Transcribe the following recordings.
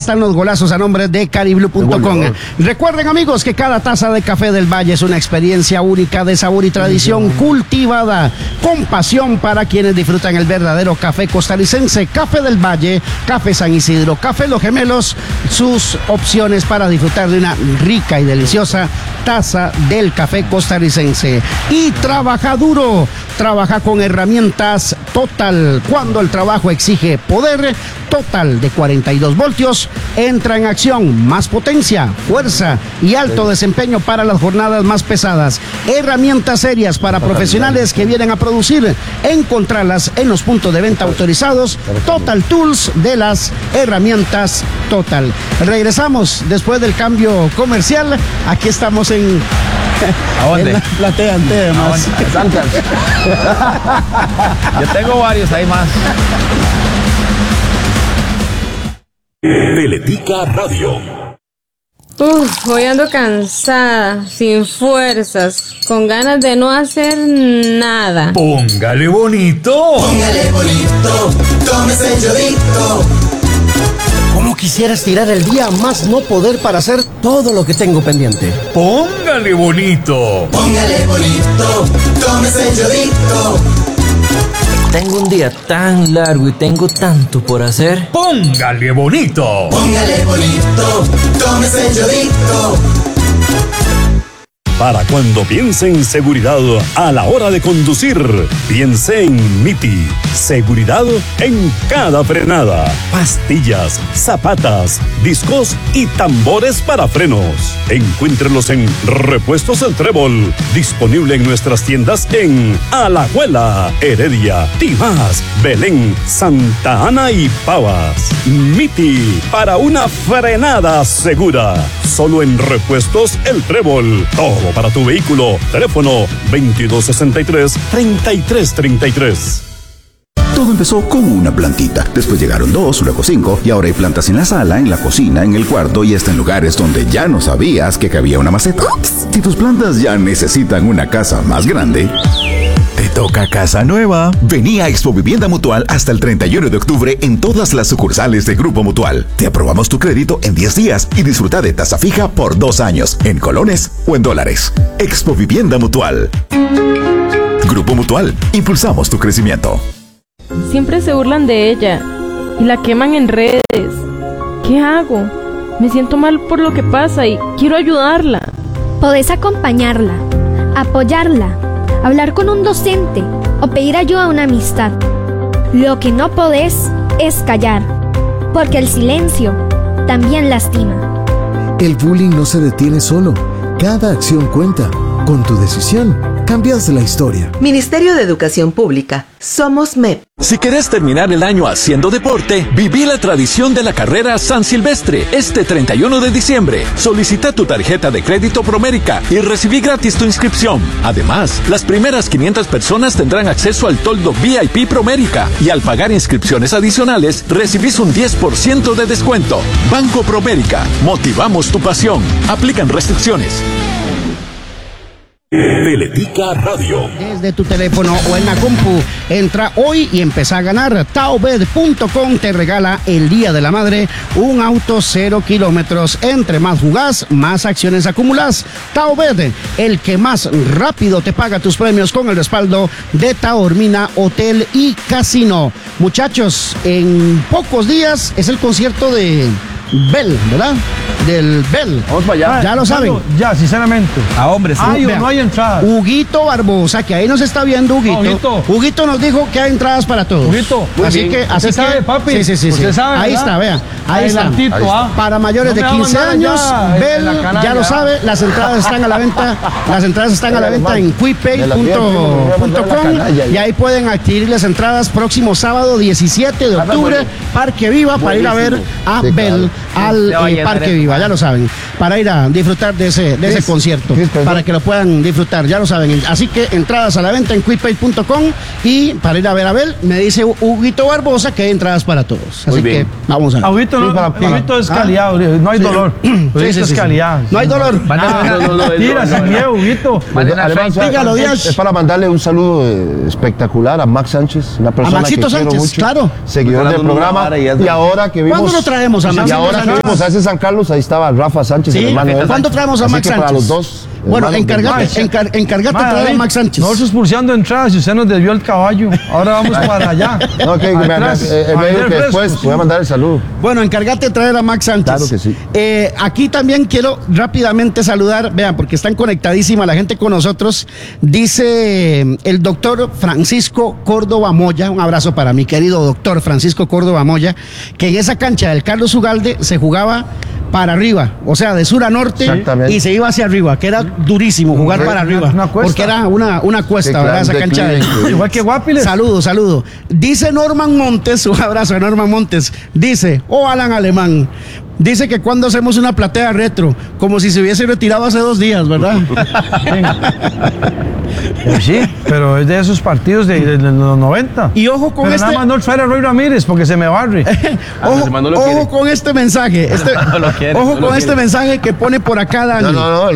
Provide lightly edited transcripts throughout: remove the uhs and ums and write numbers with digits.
están los golazos a nombre de Cariblue.com. Recuerden, amigos, que cada taza de café del Valle es una experiencia única de sabor y tradición cultivada con pasión para quienes disfrutan el verdadero café costarricense. Café del Valle, Café San Isidro, Café Los Gemelos, sus opciones para disfrutar de una rica y deliciosa taza del café costarricense. Y trabaja duro, trabaja con herramientas Total. Cuando el trabajo exige poder, Total de 42 voltios entra en acción. Más potencia, fuerza y alto desempeño para las jornadas más pesadas. Herramientas serias para profesionales que vienen a producir. Encontrarlas en los puntos de venta autorizados. Total Tools de las herramientas Total. Regresamos después del cambio comercial. Aquí estamos en la platea ante más. Yo tengo varios, hay más. Teletica Radio. Hoy ando cansada, sin fuerzas, con ganas de no hacer nada. Póngale bonito. Póngale bonito, tómese el yodito. ¿Cómo quisiera estirar el día más no poder para hacer todo lo que tengo pendiente? Póngale bonito. Póngale bonito, tómese el yodito. Tengo un día tan largo y tengo tanto por hacer. Póngale bonito. Póngale bonito, tómese el yodito. Para cuando piense en seguridad a la hora de conducir, piense en MITI. Seguridad en cada frenada. Pastillas, zapatas, discos y tambores para frenos. Encuéntrelos en Repuestos El Trébol. Disponible en nuestras tiendas en Alajuela, Heredia, Tibás, Belén, Santa Ana y Pavas. MITI, para una frenada segura. Solo en Repuestos El Trébol. Todo para tu vehículo. Teléfono 2263-3333. Todo empezó con una plantita, después llegaron 2, luego 5 y ahora hay plantas en la sala, en la cocina, en el cuarto y hasta en lugares donde ya no sabías que cabía una maceta. ¡Ups! Si tus plantas ya necesitan una casa más grande, te toca casa nueva. Vení a Expo Vivienda Mutual hasta el 31 de octubre en todas las sucursales de Grupo Mutual. Te aprobamos tu crédito en 10 días y disfruta de tasa fija por 2 años, en colones o en dólares. Expo Vivienda Mutual. Grupo Mutual, impulsamos tu crecimiento. Siempre se burlan de ella y la queman en redes. ¿Qué hago? Me siento mal por lo que pasa y quiero ayudarla. Podés acompañarla, apoyarla, hablar con un docente o pedir ayuda a una amistad. Lo que no podés es callar, porque el silencio también lastima. El bullying no se detiene solo. Cada acción cuenta. Con tu decisión, cambias la historia. Ministerio de Educación Pública. Somos MEP. Si querés terminar el año haciendo deporte, viví la tradición de la carrera San Silvestre este 31 de diciembre. Solicita tu tarjeta de crédito Promérica y recibí gratis tu inscripción. Además, las primeras 500 personas tendrán acceso al toldo VIP Promérica y al pagar inscripciones adicionales, recibís un 10% de descuento. Banco Promérica. Motivamos tu pasión. Aplican restricciones. Teletica Radio. Desde tu teléfono o en la compu, entra hoy y empieza a ganar. Taobed.com te regala el Día de la Madre un auto 0 kilómetros. Entre más jugás, más acciones acumulás. Taobed, el que más rápido te paga tus premios con el respaldo de Taormina Hotel y Casino. Muchachos, en pocos días es el concierto de Bell, ¿verdad? Del Bell. Vamos para allá. Ya lo saben. Ya, sinceramente. A hombres. ¿Hay o no hay entradas? Huguito Barbosa, que ahí nos está viendo Huguito. Huguito nos dijo que hay entradas para todos. Huguito. Así que, ¿Usted sabe, papi? Sí. ¿Usted sabe, ahí verdad? está, vea. Ahí está. Para mayores de 15 años, Bell, ya lo sabe, las entradas están a la venta. Las entradas están a la venta en quickpay.com y ahí pueden adquirir las entradas próximo sábado 17 de octubre, Parque Viva, para ir a ver a Bell al Parque Viva. ya lo saben, para ir a disfrutar de ese concierto, para que lo puedan disfrutar, ya lo saben. Así que entradas a la venta en quickpay.com y para ir a ver a Abel, me dice Huguito Barbosa que hay entradas para todos. Así que vamos a ver. Huguito es calidad, no hay dolor. Es calidad. No hay dolor. Tira sin miedo, Huguito. Dígalo, Díaz. Es para mandarle un saludo espectacular a Max Sánchez, una persona que quiero mucho, claro, seguidor del programa. Y ahora que vimos, ¿cuándo lo traemos a Max? Y ahora que vimos a ese San Carlos, ahí estaba Rafa Sánchez, el hermano de él. ¿Cuándo traemos a Max Sánchez? Para los dos. Bueno, encargate traer a Max Sánchez. Nosotros expulsando entradas y usted nos desvió el caballo. Ahora vamos para allá. No, que me dijo que después voy a mandar el saludo. Bueno, encargate de traer a Max Sánchez. Claro que sí. Aquí también quiero rápidamente saludar, vean, porque están conectadísima la gente con nosotros. Dice el doctor Francisco Córdoba Moya, un abrazo para mi querido doctor Francisco Córdoba Moya, que en esa cancha del Carlos Ugalde se jugaba para arriba, o sea, de sur a norte, y se iba hacia arriba, que era durísimo jugar para arriba, porque era una cuesta, ¿verdad? Esa cancha igual que Guapiles. Saludo. Dice Norman Montes, un abrazo a Norman Montes, dice, Alan Alemán, dice que cuando hacemos una platea retro, como si se hubiese retirado hace 2 días, ¿verdad? Sí, pero es de esos partidos de los 90. Y ojo con nada más no traer a Roy Ramírez porque se me barre. Ojo con este mensaje. Este mensaje que pone por acá Dani.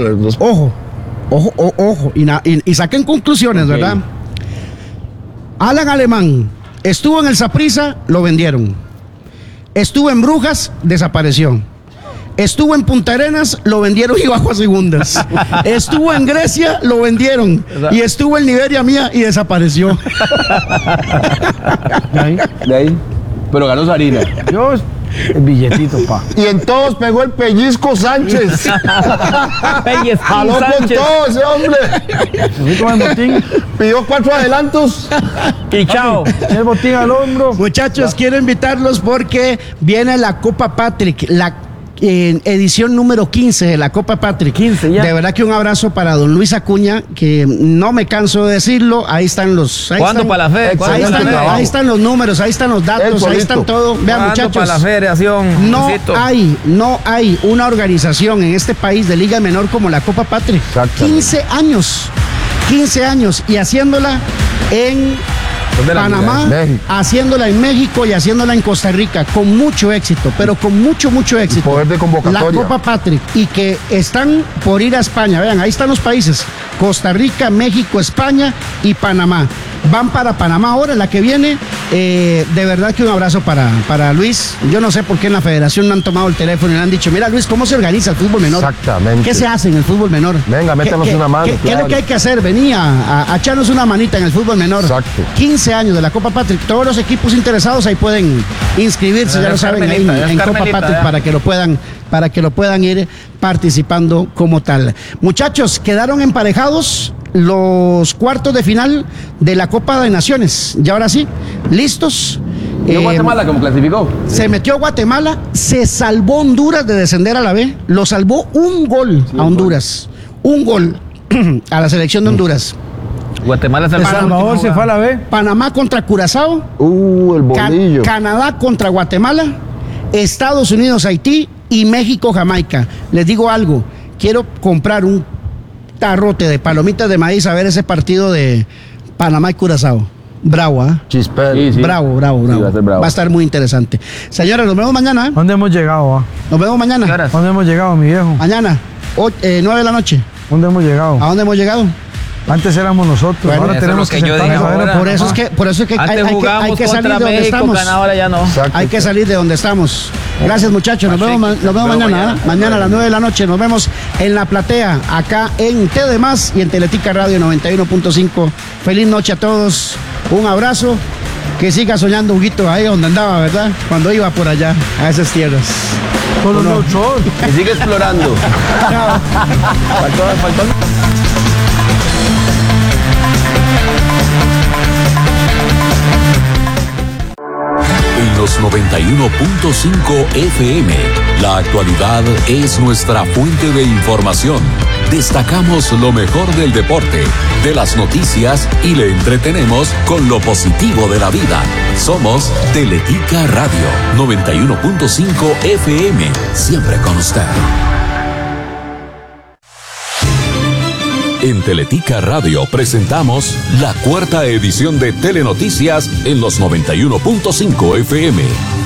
Ojo. Y saquen conclusiones, ¿verdad? Alan Alemán estuvo en el Saprissa, lo vendieron. Estuvo en Brujas, desapareció. Estuvo en Punta Arenas, lo vendieron y bajó a segundas. Estuvo en Grecia, lo vendieron. Y estuvo en Liberia Mía y desapareció. De ahí. Pero ganó Sarina. Dios. El billetito, pa. Y en todos pegó el Pellizco Sánchez. Jaló con todo ese hombre. Pidió 4 adelantos. Y chao. El botín al hombro. Muchachos, quiero invitarlos porque viene la Copa Patrick, en edición número 15 de la Copa Patrick. 15 ya. De verdad que un abrazo para don Luis Acuña, que no me canso de decirlo. Ahí están los. ¿Cuándo para la fe? Ahí están los números, ahí están los datos, ahí están todo. Vean, muchachos. Para la federación. No hay una organización en este país de Liga Menor como la Copa Patrick. 15 años y haciéndola en Panamá, haciéndola en México y haciéndola en Costa Rica, con mucho éxito, pero con mucho éxito. Poder de convocatoria. La Copa Patrick, y que están por ir a España. Vean, ahí están los países: Costa Rica, México, España y Panamá. Van para Panamá ahora, la que viene. De verdad que un abrazo para Luis. Yo no sé por qué en la federación no han tomado el teléfono y le han dicho: mira, Luis, ¿cómo se organiza el fútbol menor? Exactamente. ¿Qué se hace en el fútbol menor? Venga, métanos una mano. ¿Qué es lo que hay que hacer? Venía a echarnos una manita en el fútbol menor. Exacto. 15 años de la Copa Patrick. Todos los equipos interesados ahí pueden inscribirse, ya lo saben, ahí en Copa Patrick, para que lo puedan ir participando como tal. Muchachos, quedaron emparejados los cuartos de final de la Copa de Naciones. Y ahora sí, listos. Guatemala como clasificó. Se metió Guatemala, se salvó Honduras de descender a la B, lo salvó un gol a Honduras. Un gol a la selección de Honduras. Guatemala El Salvador se fue a la B. Panamá contra Curazao. El bolillo. Canadá contra Guatemala. Estados Unidos, Haití y México, Jamaica. Les digo algo, quiero comprar un tarrote de palomitas de maíz a ver ese partido de Panamá y Curazao. Bravo, ¿eh? Chispel. Sí. Bravo. Va a estar muy interesante. Señores, nos vemos mañana. ¿Dónde hemos llegado? Nos vemos mañana. ¿Dónde hemos llegado, mi viejo? Mañana, 9 de la noche. ¿Dónde hemos llegado? ¿A dónde hemos llegado? Antes éramos nosotros, bueno, ahora tenemos que sentarnos. Por eso es que hay que salir de donde estamos. Ahora ya no. Hay que salir de donde estamos. Gracias, muchachos. Nos vemos mañana. Mañana a las 9 de la noche. Nos vemos en La Platea, acá en TDMás y en Teletica Radio 91.5. Feliz noche a todos. Un abrazo. Que siga soñando Huguito ahí donde andaba, ¿verdad? Cuando iba por allá, a esas tierras. Con los ocho. Que siga explorando. Faltó. En los 91.5 FM, la actualidad es nuestra fuente de información. Destacamos lo mejor del deporte, de las noticias y le entretenemos con lo positivo de la vida. Somos Teletica Radio 91.5 FM, siempre con usted. En Teletica Radio presentamos la 4ª edición de Telenoticias en los 91.5 FM.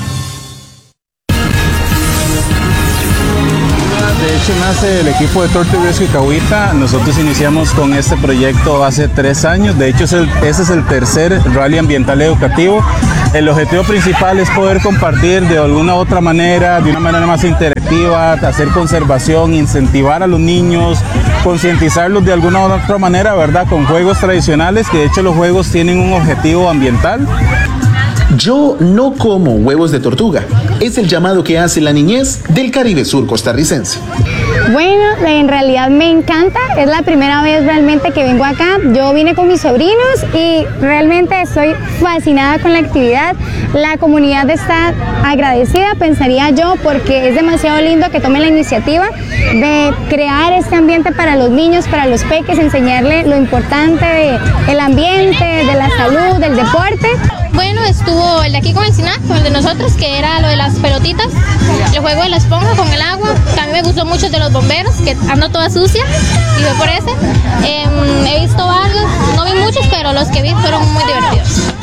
De hecho, nace el equipo de Tortuga Rescue Cahuita. Nosotros iniciamos con este proyecto hace 3 años. De hecho, ese es el tercer rally ambiental educativo. El objetivo principal es poder compartir de alguna u otra manera, de una manera más interactiva, hacer conservación, incentivar a los niños, concientizarlos de alguna u otra manera, ¿verdad? Con juegos tradicionales, que de hecho los juegos tienen un objetivo ambiental. Yo no como huevos de tortuga. Es el llamado que hace la niñez del Caribe Sur costarricense. Bueno, en realidad me encanta. Es la primera vez realmente que vengo acá. Yo vine con mis sobrinos y realmente estoy fascinada con la actividad. La comunidad está agradecida, pensaría yo, porque es demasiado lindo que tomen la iniciativa de crear este ambiente para los niños, para los peques, enseñarles lo importante del ambiente, de la salud, del deporte. Bueno, estuvo el de aquí con el SINAC, con el de nosotros, que era lo de las pelotitas, el juego de la esponja con el agua. También me gustó mucho el de los bomberos, que ando toda sucia, y fue por ese. He visto varios, no vi muchos, pero los que vi fueron muy divertidos.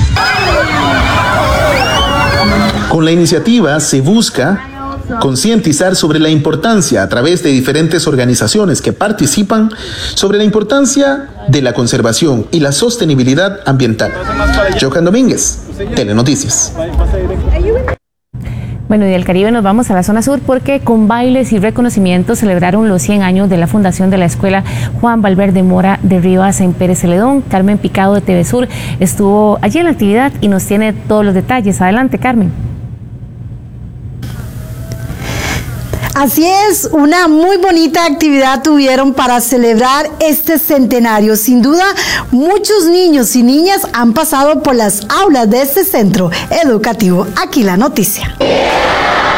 Con la iniciativa se busca concientizar sobre la importancia, a través de diferentes organizaciones que participan, sobre la importancia de la conservación y la sostenibilidad ambiental. Johan Domínguez, Telenoticias. Bueno, y del Caribe nos vamos a la zona sur porque con bailes y reconocimientos celebraron los 100 años de la fundación de la Escuela Juan Valverde Mora de Rivas en Pérez Celedón. Carmen Picado de TV Sur estuvo allí en la actividad y nos tiene todos los detalles. Adelante, Carmen. Así es, una muy bonita actividad tuvieron para celebrar este centenario. Sin duda, muchos niños y niñas han pasado por las aulas de este centro educativo. Aquí la noticia.